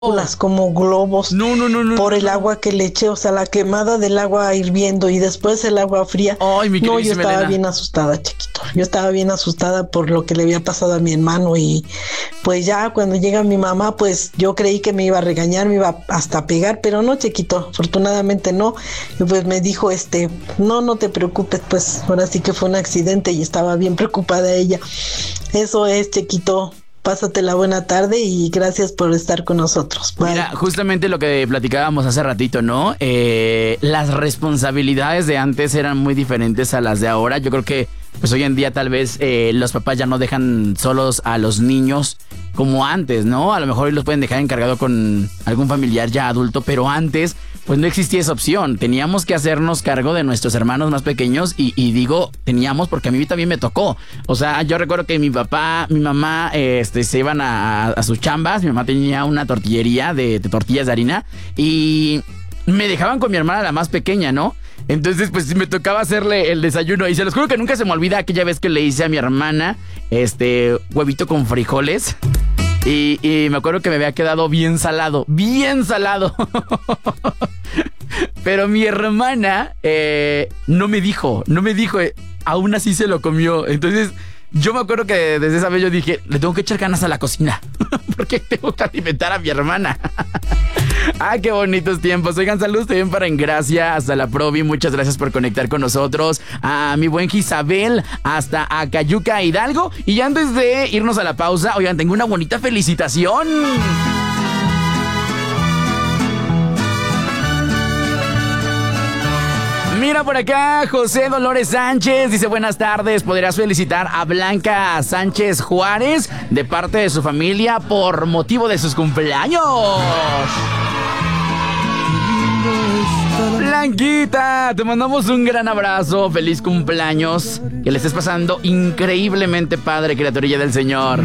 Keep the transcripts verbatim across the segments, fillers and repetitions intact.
como globos No, no, no, no. por no, el no. agua que le eché, o sea, la quemada del agua hirviendo y después el agua fría. Ay, mi No, yo queridísima estaba Elena. bien asustada, chiquito. Yo estaba bien asustada por lo que le había pasado a mi hermano y pues ya cuando llega mi mamá, pues yo creí que me iba a regañar, me iba hasta a pegar, pero no, chiquito, afortunadamente no. Y pues me dijo, este, no, no te preocupes, pues ahora sí que fue un accidente y estaba bien preocupada ella. Eso es, chiquito. Pásate la buena tarde y gracias por estar con nosotros. Bye. Mira, justamente lo que platicábamos hace ratito, ¿no? Eh, las responsabilidades de antes eran muy diferentes a las de ahora. Yo creo que pues hoy en día tal vez eh, los papás ya no dejan solos a los niños como antes, ¿no? A lo mejor hoy los pueden dejar encargado con algún familiar ya adulto, pero antes pues no existía esa opción. Teníamos que hacernos cargo de nuestros hermanos más pequeños y, y digo teníamos porque a mí también me tocó. O sea, yo recuerdo que mi papá, mi mamá este, se iban a, a sus chambas. Mi mamá tenía una tortillería de, de tortillas de harina y me dejaban con mi hermana la más pequeña, ¿no? Entonces, pues me tocaba hacerle el desayuno. Y se los juro que nunca se me olvida aquella vez que le hice a mi hermana este huevito con frijoles. Y, y me acuerdo que me había quedado bien salado, bien salado. Pero mi hermana eh, no me dijo, no me dijo, eh, aún así se lo comió. Entonces yo me acuerdo que desde esa vez yo dije, le tengo que echar ganas a la cocina, porque tengo que alimentar a mi hermana. Ah, qué bonitos tiempos. Oigan, saludos también para Engracia, hasta la Provi. Muchas gracias por conectar con nosotros. A mi buen Isabel, hasta a Cayuca Hidalgo. Y antes de irnos a la pausa, oigan, tengo una bonita felicitación. Mira por acá, José Dolores Sánchez dice buenas tardes, podrías felicitar a Blanca Sánchez Juárez de parte de su familia por motivo de sus cumpleaños. Blanquita, te mandamos un gran abrazo, feliz cumpleaños, que le estés pasando increíblemente padre, criaturilla del Señor.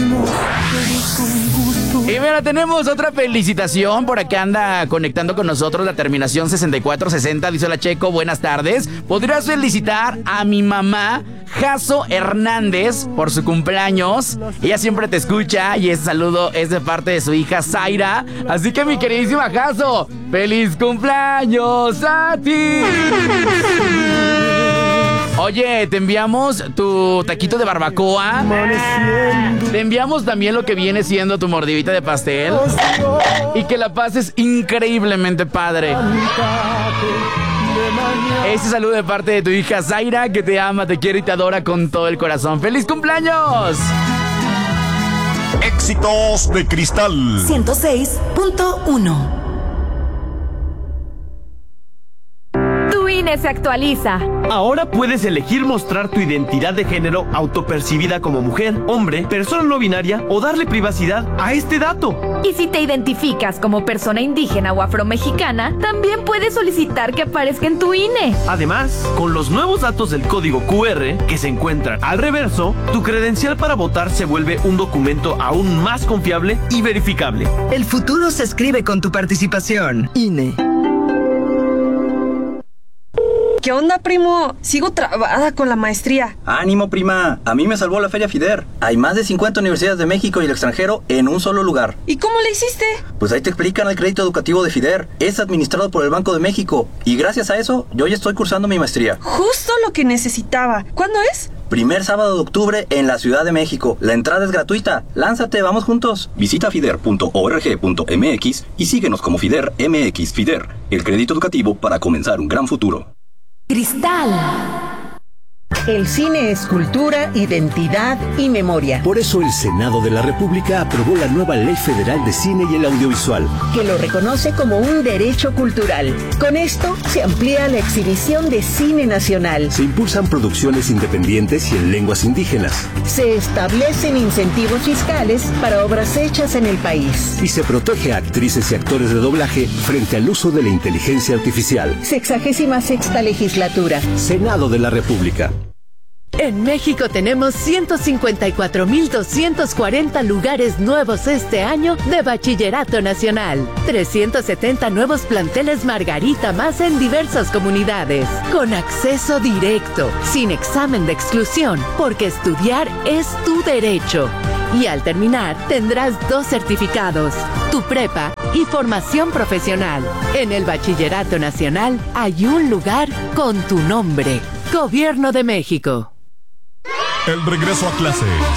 Y mira, tenemos otra felicitación. Por acá anda conectando con nosotros la terminación sesenta y cuatro sesenta. Dice hola Checo, buenas tardes. ¿Podrías felicitar a mi mamá, Jaso Hernández, por su cumpleaños? Ella siempre te escucha y ese saludo es de parte de su hija Zaira. Así que mi queridísima Jaso, ¡feliz cumpleaños a ti! Oye, te enviamos tu taquito de barbacoa. Te enviamos también lo que viene siendo tu mordidita de pastel. Y que la pases increíblemente padre. Ese saludo de parte de tu hija Zaira, que te ama, te quiere y te adora con todo el corazón. ¡Feliz cumpleaños! Éxitos de Cristal ciento seis punto uno. Tu I N E se actualiza. Ahora puedes elegir mostrar tu identidad de género autopercibida como mujer, hombre, persona no binaria o darle privacidad a este dato. Y si te identificas como persona indígena o afromexicana, también puedes solicitar que aparezca en tu I N E. Además, con los nuevos datos del código Q R que se encuentran al reverso, tu credencial para votar se vuelve un documento aún más confiable y verificable. El futuro se escribe con tu participación. I N E. ¿Qué onda, primo? Sigo trabada con la maestría. ¡Ánimo, prima! A mí me salvó la Feria FIDER. Hay más de cincuenta universidades de México y el extranjero en un solo lugar. ¿Y cómo le hiciste? Pues ahí te explican el crédito educativo de FIDER. Es administrado por el Banco de México. Y gracias a eso, yo ya estoy cursando mi maestría. Justo lo que necesitaba. ¿Cuándo es? Primer sábado de octubre en la Ciudad de México. La entrada es gratuita. Lánzate, vamos juntos. Visita fider punto org punto m x y síguenos como FIDER M X. FIDER, el crédito educativo para comenzar un gran futuro. Cristal. El cine es cultura, identidad y memoria. Por eso el Senado de la República aprobó la nueva Ley Federal de Cine y el Audiovisual, que lo reconoce como un derecho cultural. Con esto se amplía la exhibición de cine nacional. Se impulsan producciones independientes y en lenguas indígenas. Se establecen incentivos fiscales para obras hechas en el país. Y se protege a actrices y actores de doblaje frente al uso de la inteligencia artificial. Sexagésima sexta legislatura. Senado de la República. En México tenemos ciento cincuenta y cuatro mil doscientos cuarenta lugares nuevos este año de Bachillerato Nacional. trescientos setenta nuevos planteles Margarita más en diversas comunidades. Con acceso directo, sin examen de exclusión, porque estudiar es tu derecho. Y al terminar, tendrás dos certificados. tu prepa y formación profesional. En el Bachillerato Nacional hay un lugar con tu nombre. Gobierno de México. El regreso a clase